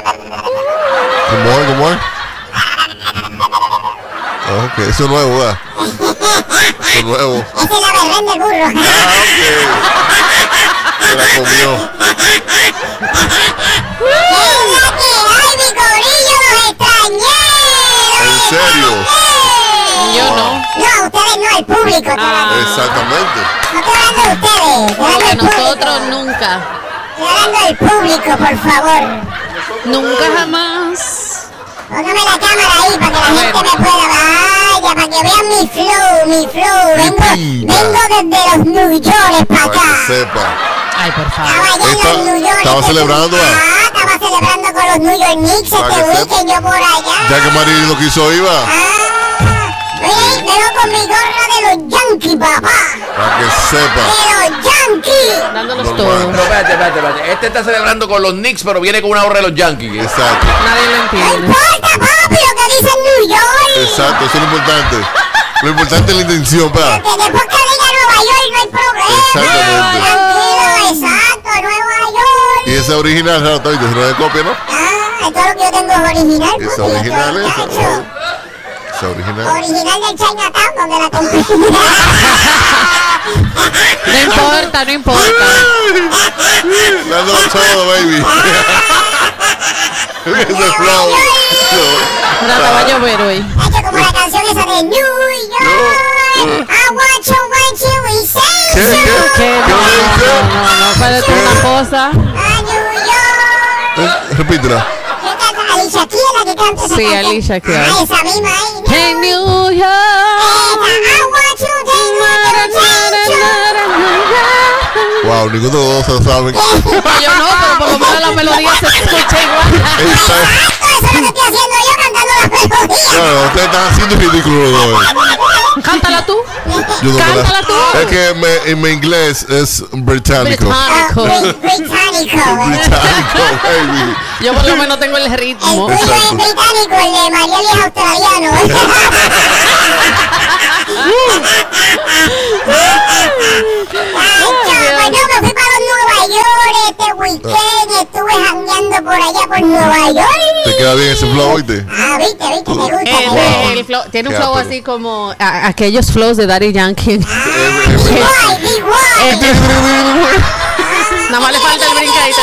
¿Cómo es? Ok, eso es nuevo, ¿verdad? Eso es nuevo. Esa es la berrén del burro. Se la comió. ¡Ay, mi corillo, los extrañé! ¿En serio? Yo no. No, ustedes no, el público. Exactamente. No estoy hablando de ustedes, estoy hablando del Nosotros público. nunca. Estoy hablando del público, por favor. Nunca jamás. Póngame la cámara ahí para que la gente me pueda. Vaya, para que vean mi flow. Vengo desde los New York para Para acá. que sepa. Ay, por favor. Estaba allá en los New York. Estaba celebrando, estaba celebrando con los New York Knicks Para este que weekend, yo por allá. Ya que Marilyn no quiso ir, va. Vengo con mi gorra de los Yankees, papá. Para que sepa. De los Yankees. Dándolos Normal. todo. Pero espérate. Este está celebrando con los Knicks, pero viene con una gorra de los Yankees. Exacto. Nadie lo No entiende. importa, papi, lo que dice New York. Exacto, eso es lo importante. Lo importante es la intención, pa. Que después que diga Nueva York no hay problema. Exactamente. Tranquilo, exacto, Nueva York. Y esa original, ¿no? Si no es copia, ¿no? Todo lo que yo tengo es original. Esa papi, original, esto, esa. chacho. Esa original. Original del Chinatown, donde la compré. No importa. Dándolo todo, baby. Ese flow. Ahora va a llover hoy. Hecho como la canción esa de New York. I want you essential. ¿Qué? No. Puede ser una cosa. A New York. Repítela. ¿Qué canta? Alicia Keys es la que canta esa Sí, canción. Alicia Keys. Esa misma ahí. Hey, New York. I want you Wow, ninguno de los dos saben. Yo no, pero por lo menos la melodía se escucha igual. Esa es. Eso es lo que estoy haciendo yo cantando las melodías. Claro, ustedes están haciendo ridículo los dos. Cántala tú. Yo no me Cántala la- tú. Es que en mi inglés es británico. Británico. Británico, ¿verdad? Británico, baby. Yo por lo menos tengo el El ritmo. tuyo es británico, el de Mariel es australiano. Pues yo me fui para Nueva York este weekend, estuve jangueando por allá por Nueva York. ¿Te queda bien ese flow, oíste? Viste, me gusta. El flow, tiene un Qué flow ápero. así como aquellos flows de Daddy Yankee. Igual. Nada más le falta el brincadito.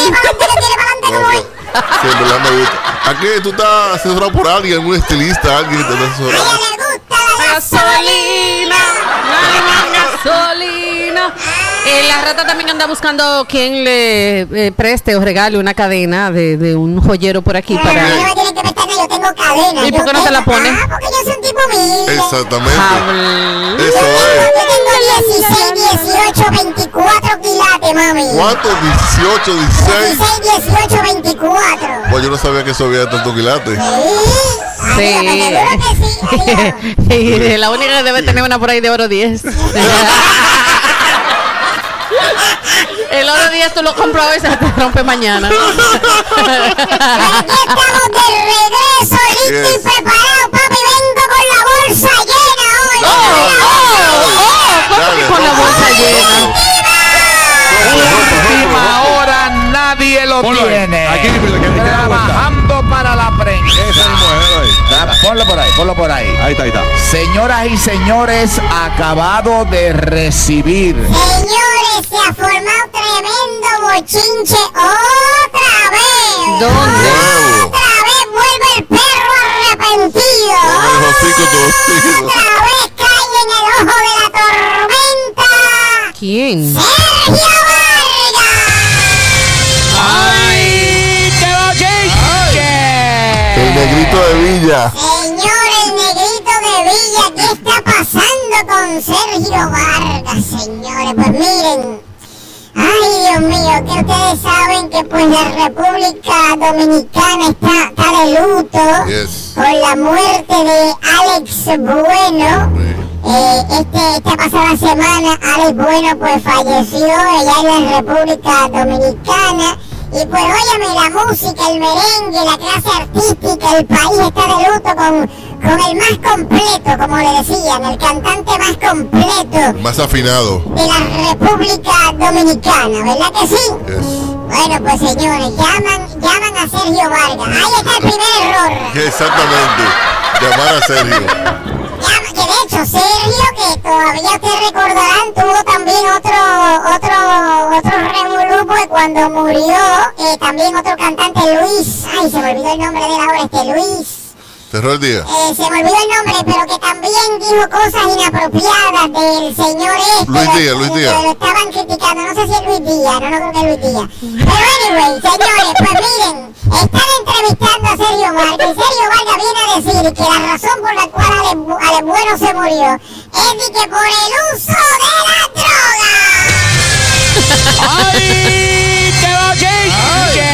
Sí, en verdad me gusta. Aquí tú estás asesorado por alguien, algún estilista, alguien que te está A asesorando. ella le gusta la Gasolina, gasolina. La rata también anda buscando quien le preste o regale una cadena de un joyero por aquí Pero a mí para... no me tienen que prestar nada, yo tengo cadena. ¿Y por qué no te la pones? Porque yo soy un tipo humilde. Exactamente. Eso Yo es. tengo 16, 18, 24 quilates, mami. ¿Cuántos? 18, 16. 16, 18, 24. Pues yo no sabía que eso había tanto quilate. Sí. Y la única que debe tener una por ahí de oro 10. El oro 10 tú lo compras hoy y se te rompe mañana. Aquí estamos de regreso, listo y preparado, papi. Vengo con la bolsa llena hoy. Dale, Con la bolsa llena. Última hora, nadie lo tiene. Aquí, Trabajando para la prensa. esa mujer ahí. Ponlo por ahí. Ahí está. Señoras y señores, acabado de recibir. Señores, se ha formado tremendo bochinche otra vez. ¿Dónde? Nuevo. Otra vez vuelve el perro arrepentido. Con el hocico torcido. Otra vez cae en el ojo de la tormenta. ¿Quién? Sergio Vargas. ¡Ay, qué El bochinche! negrito de Villa. Señor, el negrito de Villa, ¿qué está pasando con Sergio Vargas, señores? Pues miren, ay Dios mío, que ustedes saben que pues la República Dominicana está de luto Yes. por la muerte de Alex Bueno. Esta pasada semana Alex Bueno pues falleció allá en la República Dominicana. Y pues óyeme, la música, el merengue, la clase artística, el país está de luto con el más completo, como le decían, el cantante más completo Más afinado. de la República Dominicana, ¿verdad que sí? Yes. Bueno, pues señores, llaman a hacer Sergio Vargas. Ahí está el primer error. Exactamente. Llamar a Sergio. Que de hecho Sergio, que todavía ustedes recordarán, tuvo también otro revolú, pues cuando murió también otro cantante, Luis. Ay, se me olvidó el nombre de él ahora, Luis. Cerró el día. Se me olvidó el nombre, pero que también dijo cosas inapropiadas del señor Luis Díaz. Lo estaban criticando, no sé si es Luis Díaz, no creo que es Luis Díaz. Pero anyway, señores, pues miren, están entrevistando a Sergio Vargas y Sergio Vargas viene a decir que la razón por la cual Alex Bueno se murió es de que por el uso de la droga. ¡Ay! ¡Qué bochinche!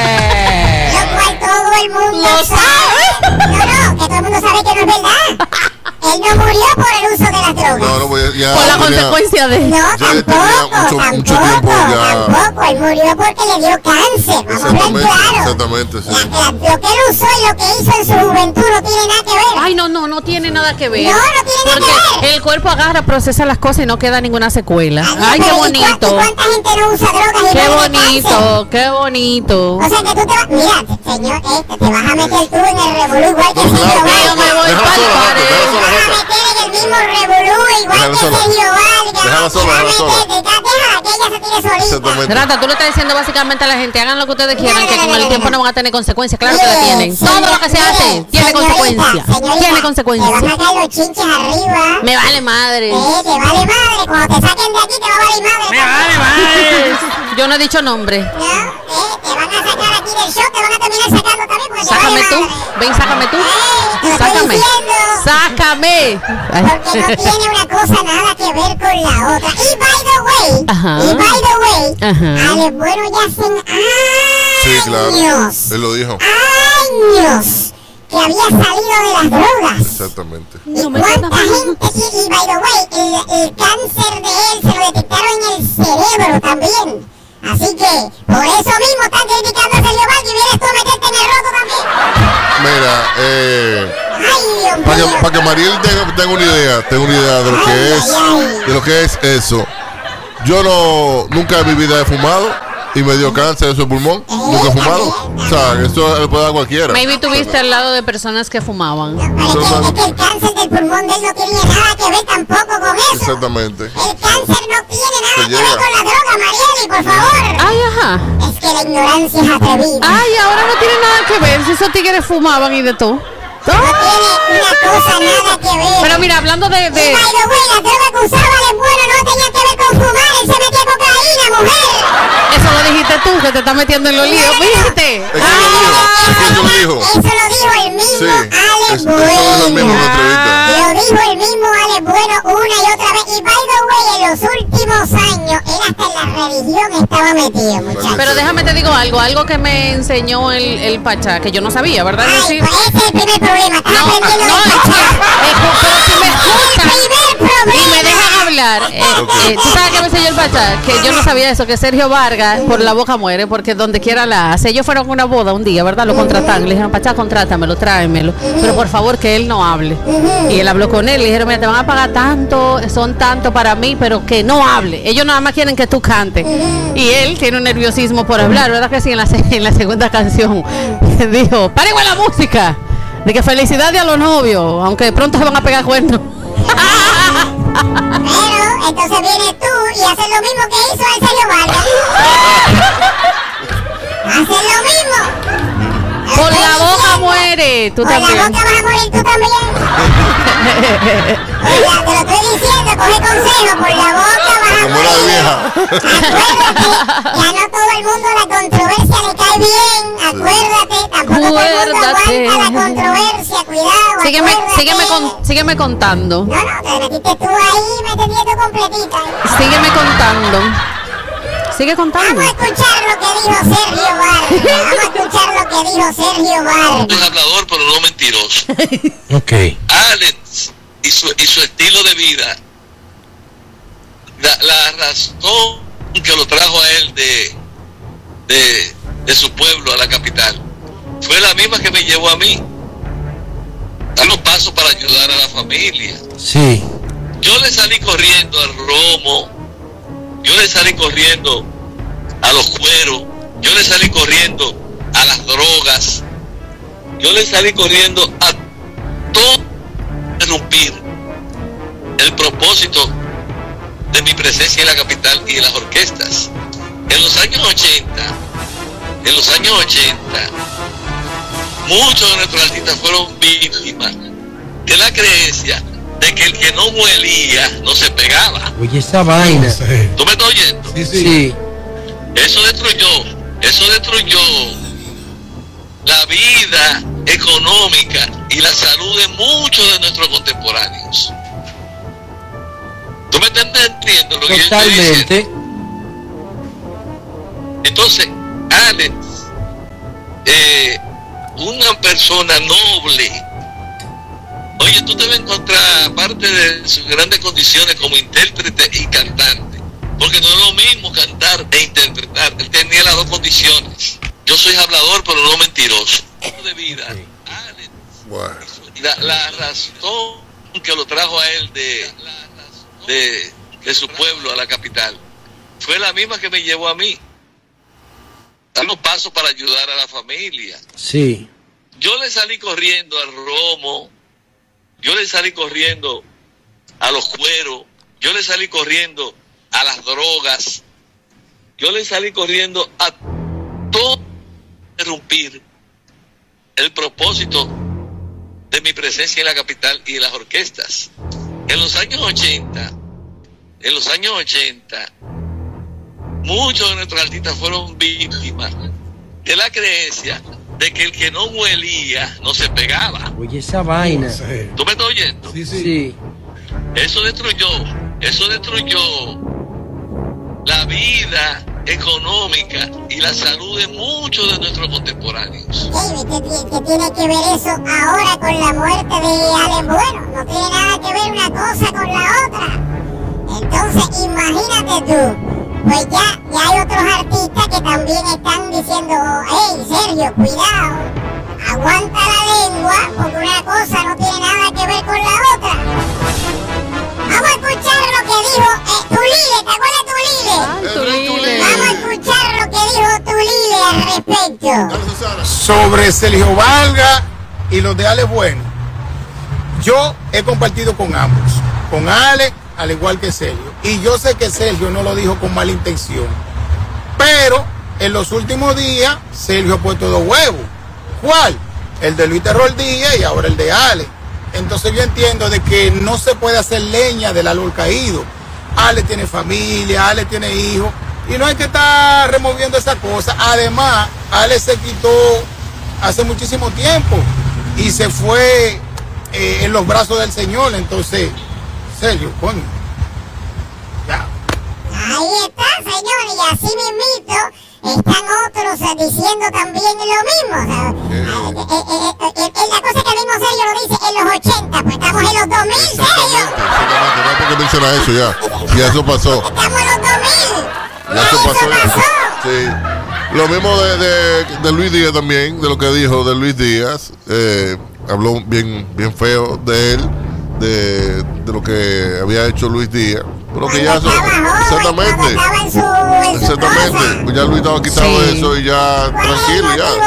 Lo cual todo el mundo sabe. No, que todo el mundo sabe que no es verdad. Él no murió por el uso de las drogas. No, pues ya. Por la consecuencia de. No, Ya tenía tampoco. tampoco. Él murió porque le dio cáncer. Vamos a hablar claro. Exactamente, sí. Lo que él usó y lo que hizo en su juventud no tiene nada que ver. Ay, no tiene nada que ver. No tiene nada Porque que ver. el cuerpo agarra, procesa las cosas y no queda ninguna secuela. Ay, qué pero bonito. ¿Cuánta gente no usa drogas y Qué no tiene bonito, cáncer? qué bonito. O sea que tú te vas, mira, señor, te vas a meter tú en el revolú igual que No, Sergio claro, Vargas. Yo me voy Déjala pa'l sola, pared. déjala Te sola, vas a Jota. meter en el mismo revolú igual Déjala que sola. Sergio Vargas. Déjala sola, Te vas a déjala sola. meter, deja que ella se tire solita. Exactamente. Rata, tú le estás diciendo básicamente a la gente, hagan lo que ustedes quieran, que con el No. tiempo no van a tener consecuencias. Claro que la Mire, tienen. Todo lo que se hace tiene señorita, consecuencias. señorita, Tiene te consecuencias. van a caer los chinches arriba. Me vale madre. Te vale madre. Cuando te saquen de aquí te va a valer madre. Me vale madre. Yo no he dicho nombre. No, te van a sacar aquí del show, te van a terminar sacando también porque te Sácame vale tú. madre. Ven, sácame tú. Te lo estoy Sácame. diciendo. Sácame. Porque no tiene una cosa nada que ver con la otra. Y by the way, Ajá. Ajá. Alex Bueno ya hacen Sí, claro. años, Él lo dijo. años que había salido de las drogas. Exactamente. ¿Y cuánta gente? Y by the way, el cáncer de él se lo detectaron en el cerebro también. Así que, por eso mismo están criticando a Sergio Vargas y vienes tú a meterte en el roto también. Mira, Ay, Dios mío. para que Mariel tenga una idea de lo que es eso. Yo nunca en mi vida he fumado y me dio cáncer en su pulmón. Nunca he fumado. O sea, eso le puede dar a cualquiera. Maybe tuviste al lado de personas que fumaban. Pero es que el cáncer del pulmón de él no tiene nada que ver tampoco con eso. Exactamente. El cáncer no tiene nada Te que ver llega. con la droga, Marieli, por favor. Ay, ajá. Es que la ignorancia es atrevida. Ay, ahora no tiene nada que ver si esos tigres fumaban y de todo. No tiene una cosa nada que ver. Pero mira, hablando de... Y by the way, la droga que usaba Alex Bueno no tenía que ver con fumar. Él se metía cocaína, mujer. Eso lo dijiste tú, que te estás metiendo en los líos. ¿Viste? Es que lo dijo. Eso lo dijo el mismo Sí, Alex eso lo dijo el mismo en la entrevista. Lo dijo el mismo Alex Bueno una y otra vez. Y by the way, en los últimos años, él hasta en la religión estaba metido, muchachos. Pero déjame te digo algo que me enseñó el Pachá, que yo no sabía, ¿verdad? Ay, Sí. pues ese es el primer problema. Estás No, aprendiendo no, de es que, Pachá. pero si me escuchan El primer y problema. me dejan hablar, tú sabes que me enseñó el Pachá, que yo no sabía eso, que Sergio Vargas por la boca muere, porque donde quiera la hace. Ellos fueron a una boda un día, ¿verdad? Lo contrataron, le dijeron, Pachá, contrátamelo, tráemelo, pero por favor que él no hable. Y él habló con él, le dijeron, mira, te van a pagar tanto, son tanto para mí, pero que no hable. Ellos nada más quieren que tú cantes. Y él tiene un nerviosismo por hablar, ¿verdad que sí? En la segunda canción dijo, ¡paren con la música! De que felicidades a los novios, aunque pronto se van a pegar cuernos. Pero entonces vienes tú y haces lo mismo que hizo el Sergio Vargas. Haces lo mismo. Por la boca muere, tú Por la también. boca vas a morir tú también. Oiga, te lo estoy diciendo, coge consejo. Por la boca vas a Como la de morir. vieja. Acuérdate, ya no todo el mundo la controversia le cae bien. Acuérdate, tampoco todo el mundo Acuérdate. aguanta la controversia. Cuidado, acuérdate. Sígueme contando. No, te metiste tú ahí, me entendiste completita. Sígueme contando. Sigue contando. Vamos a escuchar lo que dijo Sergio Vargas. Vamos a escuchar lo que dijo Sergio Vargas. Es hablador, pero no mentiroso. Ok. Alex y su estilo de vida, la razón que lo trajo a él de su pueblo a la capital fue la misma que me llevó a mí. Dar los pasos para ayudar a la familia. Sí. Yo le salí corriendo al romo, yo le salí corriendo a los cueros, yo le salí corriendo a las drogas. Yo le salí corriendo a todo interrumpir el propósito de mi presencia en la capital y en las orquestas. En los años 80, muchos de nuestros artistas fueron víctimas de la creencia de que el que no muelía no se pegaba. Oye, esa vaina. No sé. ¿Tú me estás oyendo? Sí. Eso destruyó la vida económica y la salud de muchos de nuestros contemporáneos. ¿Tú me estás entendiendo lo que yo estoy diciendo? Totalmente. Entonces, Alex, una persona noble, oye, tú te vas a encontrar, aparte de sus grandes condiciones como intérprete y cantante, porque no es lo mismo cantar e interpretar. Él tenía las dos condiciones. Yo soy hablador, pero no mentiroso. De vida, Alex, Bueno. la razón que lo trajo a él de su pueblo a la capital fue la misma que me llevó a mí. Dando pasos para ayudar a la familia. Sí. Yo le salí corriendo al romo, yo le salí corriendo a los cueros, yo le salí corriendo a las drogas, yo le salí corriendo a todo interrumpir el propósito de mi presencia en la capital y en las orquestas. En los años 80, muchos de nuestros artistas fueron víctimas de la creencia de que el que no muelía no se pegaba. Oye, esa vaina. No sé. ¿Tú me estás oyendo? Sí. Sí. Eso destruyó la vida económica y la salud de muchos de nuestros contemporáneos. David, ¿qué tiene que ver eso ahora con la muerte de Alex Bueno? No tiene nada que ver una cosa con la otra. Entonces, imagínate tú. Pues ya hay otros artistas que también están diciendo, hey, Sergio, cuidado, aguanta la lengua, porque una cosa no tiene nada que ver con la otra. Vamos a escuchar lo que dijo Tulile, ¿te acuerdas Tulile? Ay, Tulile. Vamos a escuchar lo que dijo Tulile al respecto. Dale, Susana. Sobre Sergio Valga y los de Alex Bueno. Yo he compartido con ambos, con Alex al igual que Sergio, y yo sé que Sergio no lo dijo con mala intención, pero en los últimos días Sergio ha puesto dos huevos. ¿Cuál? El de Luis Terror Díaz y ahora el de Alex. Entonces yo entiendo de que no se puede hacer leña del árbol caído. Alex tiene familia, Alex tiene hijos, y no hay que estar removiendo esa cosa. Además, Alex se quitó hace muchísimo tiempo y se fue en los brazos del Señor. Entonces, Sergio, coño, ya. Ahí está, señores, y así mismito están otros diciendo también lo mismo. La cosa que el mismo Sergio lo dice en los 80, pues estamos en los 2000, Sergio. Exactamente, no hay por qué mencionar eso ya. Ya eso pasó. Estamos en los 2000. Ya eso pasó. Sí. Lo mismo de Luis Díaz también, de lo que dijo de Luis Díaz. Habló bien feo de él, de lo que había hecho Luis Díaz. Pero que ya eso, exactamente, pues ya Luis estaba quitado Sí. eso y ya tranquilo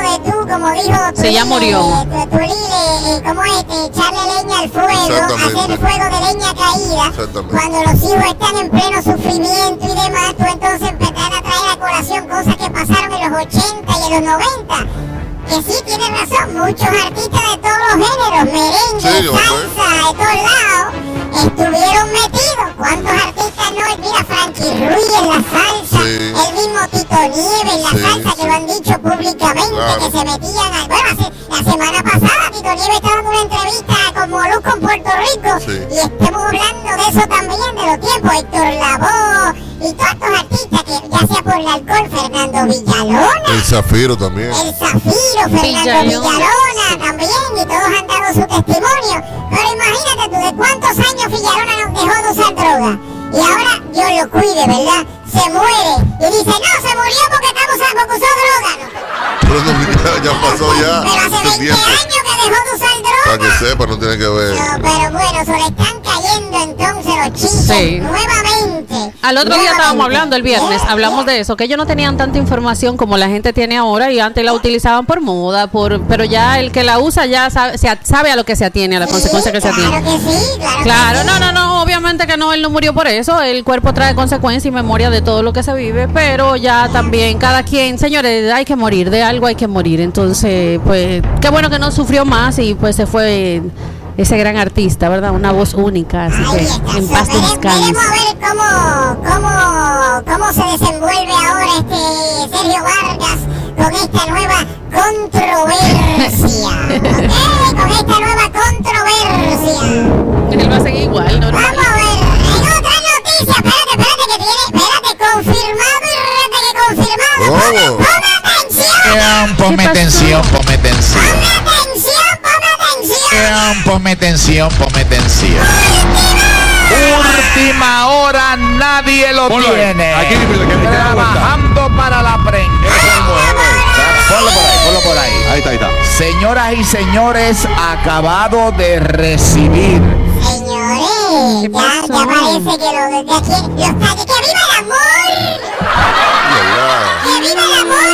ya. Sí, ya murió. ¿Cómo es? Echarle leña al fuego, Exactamente. hacer fuego de leña caída. Exactamente. Cuando los hijos están en pleno sufrimiento y demás, tú entonces empezar a traer a colación cosas que pasaron en los 80 y en los 90. Que sí, tienes razón, muchos artistas de todos los géneros, merengue, Sí, salsa, de todos lados, estuvieron metidos. ¿Cuántos artistas no? Mira, Frankie Ruiz en la salsa, Sí. el mismo Tito Nieves en la Sí, salsa, que sí. lo han dicho públicamente, Claro. que se metían a... Bueno, la semana pasada Tito Nieves estaba dando una entrevista con Molusco en Puerto Rico, Sí. y estamos hablando de eso también, de los tiempos, Héctor Lavoe, y todos estos artistas que, ya sea por el alcohol, Fernando Villalona, El Zafiro también. el Zafiro, Fernando Villalona. Villalona también, y todos han dado su testimonio. Pero imagínate tú, ¿de cuántos años Villalona nos dejó de usar droga? Y ahora Dios lo cuide, ¿verdad? Se muere. Y dice, no, se murió porque usó droga. No. Pero no, ya pasó ya. Pero hace 20 tiempo. años que dejó de usar Para droga. que sepa, no tiene que ver. No, pero bueno, se le están cayendo entonces los chistes Sí. nuevamente. Al otro día estábamos Nuevamente. hablando, el viernes, hablamos de eso, que ellos no tenían tanta información como la gente tiene ahora y antes la utilizaban por moda, pero ya el que la usa ya sabe a lo que se atiene, a la consecuencia que se Claro atiene. que sí, claro. Claro, que sí. no, obviamente que no, él no murió por eso, el cuerpo trae consecuencias y memoria de todo lo que se vive, pero ya también cada quien, señores, hay que morir, de algo hay que morir, entonces, pues, qué bueno que no sufrió más y pues se fue ese gran artista, ¿verdad? Una voz única, así Ahí que está. en paz descanse. Veremos a ver cómo se desenvuelve ahora Sergio Vargas con esta nueva controversia. ¿Ok? Con esta nueva controversia. Él va a seguir igual, normal. Vamos a ver. En otra noticia, espérate, confirmado y confirmado. ¿Cómo? Ponme atención. Ponme atención, ponme atención. Ponme atención. Ponme atención. Última hora, nadie lo Ponlo ahí. tiene. Aquí, que te da Trabajando para la prensa. Ponlo por ahí. Ahí está. Señoras y señores, acabado de recibir. Señores, ya parece que los de aquí, ¡que viva el amor! ¡Que viva el amor!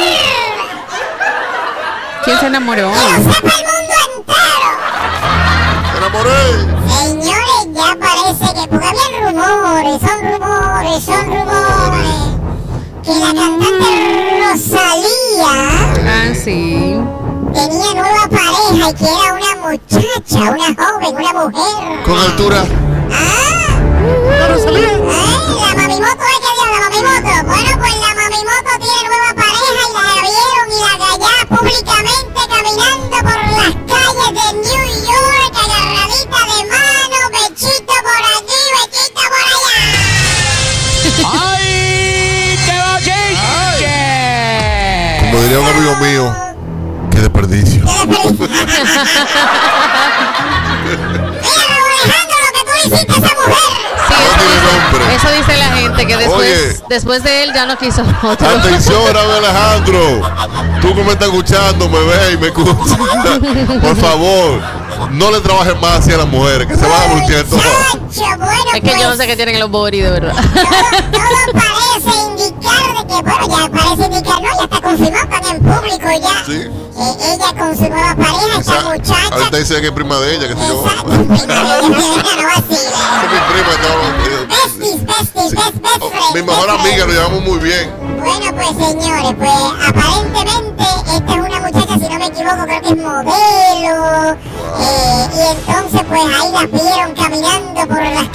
¿Quién se enamoró? ¡Que lo sepa el mundo entero! ¡Me enamoré! Señores, ya parece que, porque había rumores, son rumores, que la cantante Rosalía Ah, sí. tenía nueva pareja y que era una muchacha, una joven, una mujer. Con altura. La mamimoto, ¿qué dijo la mamimoto? Bueno, pues la mamimoto tiene nueva pareja y la vieron y la allá públicamente caminando por las calles de New York, agarradita de mano, bechito por allí, bechito por allá. ¡Ay! ¡Qué bochiche! Como diría un amigo mío, qué desperdicio. Mira, Raúl Alejandro, lo que tú le hiciste a esa mujer. Sí, No tiene nombre. eso dice la gente, que Oye. después de él ya no quiso otro. Atención, Raúl Alejandro. Tú que me estás escuchando, me ves y me escuchas. Por favor, no le trabajes más hacia las mujeres, que se van a voltear todas. Muchacho, bueno, Es que yo no pues, sé qué tienen los boris, de verdad. todo parece indicar de que, bueno, ya parece indicar, no, ya está confirmado, están en público ya. Sí. Ella con su nueva pareja, esta muchacha. Ahorita dice que es prima de ella, que sé yo. Exacto, prima de ella, no vacile. Es mi prima, Besties, best friends. mi mejor amiga, lo llevamos muy bien. Bueno, pues señores, pues aparentemente esta es una muchacha, si no me equivoco, creo que es modelo. Y entonces pues ahí las vieron caminando por las